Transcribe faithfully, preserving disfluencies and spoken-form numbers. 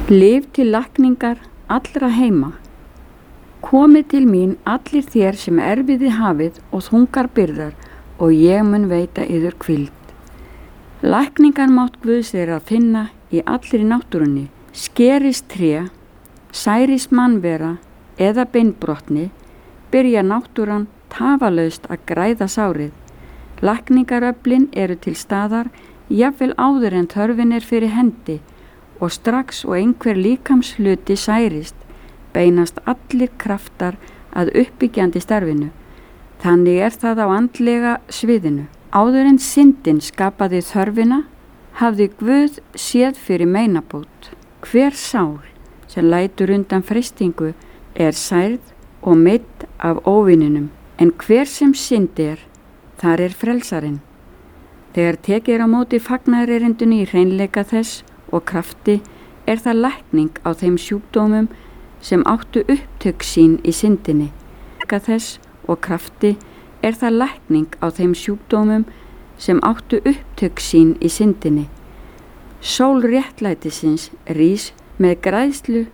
Lyf til lækningar allra heima. Komið til mín allir þér sem erfiði hafið og þungar byrðar og ég mun veita yður hvíld. Lækningarmátt Guðs er að finna í allri náttúrunni. Skerist tré, særist mannvera eða beinbrotni, byrja náttúran tafalaust að græða sárið. Lækningaröflin eru til staðar, jafnvel áður en þörfin er fyrir hendi og strax og einhver líkamshluti særist, beinast allir kraftar að uppbyggjandi starfinu. Þannig er það á andlega sviðinu. Áður en syndin skapaði þörfina, hafði Guð séð fyrir meinabót. Hver sál sem lætur undan freistingu er særð og meidd af óvininum, en hver sem synd er, þar er frelsarinn. Þegar tekið er á móti fagnaðarerindinu í hreinleika þess og krafti, er það lækning á þeim sjúkdómum sem áttu upptök sín í syndinni. Þess og krafti er það lækning á þeim sjúkdómum sem áttu upptök sín í syndinni. Sól réttlætisins rís með græðslu